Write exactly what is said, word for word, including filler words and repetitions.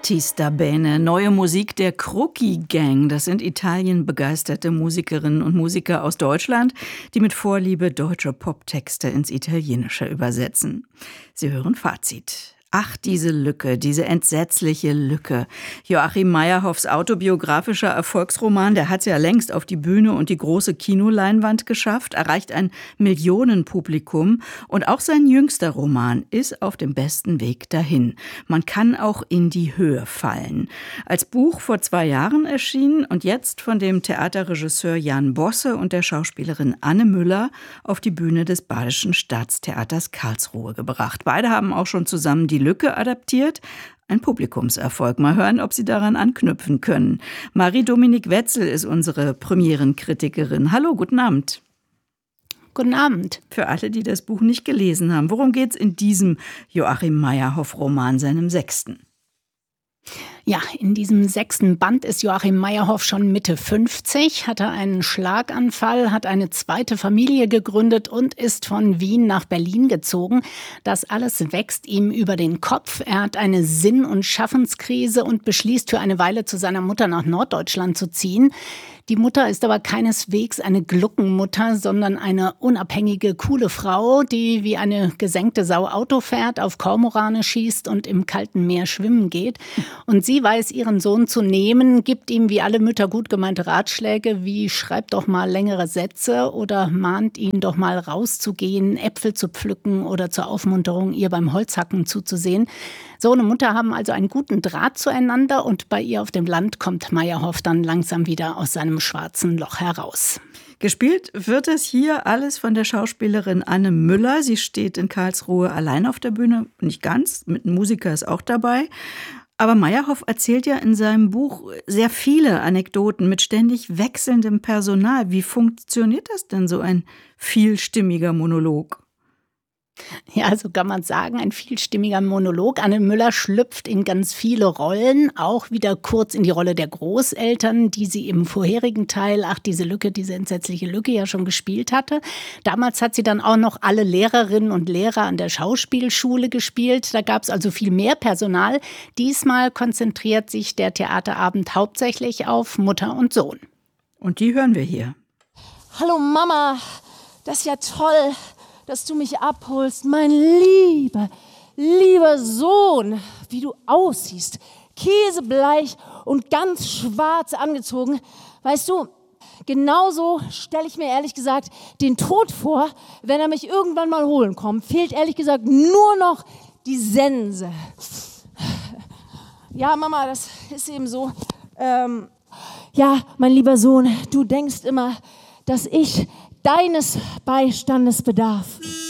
Artista Bene, neue Musik der Crookie Gang. Das sind Italien-begeisterte Musikerinnen und Musiker aus Deutschland, die mit Vorliebe deutsche Poptexte ins Italienische übersetzen. Sie hören Fazit. Ach, diese Lücke, diese entsetzliche Lücke. Joachim Meyerhoffs autobiografischer Erfolgsroman, der hat es ja längst auf die Bühne und die große Kinoleinwand geschafft, erreicht ein Millionenpublikum. Und auch sein jüngster Roman ist auf dem besten Weg dahin. Man kann auch in die Höhe fallen. Als Buch vor zwei Jahren erschienen und jetzt von dem Theaterregisseur Jan Bosse und der Schauspielerin Anne Müller auf die Bühne des Badischen Staatstheaters Karlsruhe gebracht. Beide haben auch schon zusammen die Lücke adaptiert. Ein Publikumserfolg. Mal hören, ob Sie daran anknüpfen können. Marie-Dominique Wetzel ist unsere Premierenkritikerin. Hallo, guten Abend. Guten Abend. Für alle, die das Buch nicht gelesen haben, worum geht's in diesem Joachim Meyerhoff-Roman, seinem sechsten? Ja, in diesem sechsten Band ist Joachim Meyerhoff schon Mitte fünfzig, hatte einen Schlaganfall, hat eine zweite Familie gegründet und ist von Wien nach Berlin gezogen. Das alles wächst ihm über den Kopf. Er hat eine Sinn- und Schaffenskrise und beschließt für eine Weile zu seiner Mutter nach Norddeutschland zu ziehen. Die Mutter ist aber keineswegs eine Gluckenmutter, sondern eine unabhängige, coole Frau, die wie eine gesenkte Sau Auto fährt, auf Kormorane schießt und im kalten Meer schwimmen geht. Und sie weiß, ihren Sohn zu nehmen, gibt ihm wie alle Mütter gut gemeinte Ratschläge, wie schreib doch mal längere Sätze oder mahnt ihn doch mal rauszugehen, Äpfel zu pflücken oder zur Aufmunterung ihr beim Holzhacken zuzusehen. Sohn und Mutter haben also einen guten Draht zueinander und bei ihr auf dem Land kommt Meyerhoff dann langsam wieder aus seinem schwarzen Loch heraus. Gespielt wird es hier alles von der Schauspielerin Anne Müller. Sie steht in Karlsruhe allein auf der Bühne, nicht ganz, mit einem Musiker ist auch dabei. Aber Meyerhoff erzählt ja in seinem Buch sehr viele Anekdoten mit ständig wechselndem Personal. Wie funktioniert das denn, so ein vielstimmiger Monolog? Ja, so kann man sagen, ein vielstimmiger Monolog. Anne Müller schlüpft in ganz viele Rollen, auch wieder kurz in die Rolle der Großeltern, die sie im vorherigen Teil, ach diese Lücke, diese entsetzliche Lücke ja schon gespielt hatte. Damals hat sie dann auch noch alle Lehrerinnen und Lehrer an der Schauspielschule gespielt. Da gab es also viel mehr Personal. Diesmal konzentriert sich der Theaterabend hauptsächlich auf Mutter und Sohn. Und die hören wir hier. Hallo Mama, das ist ja toll, dass du mich abholst, mein lieber, lieber Sohn, wie du aussiehst, käsebleich und ganz schwarz angezogen. Weißt du, genauso stelle ich mir ehrlich gesagt den Tod vor, wenn er mich irgendwann mal holen kommt. Fehlt ehrlich gesagt nur noch die Sense. Ja, Mama, das ist eben so. Ähm, ja, mein lieber Sohn, du denkst immer, dass ich deines Beistandes bedarf.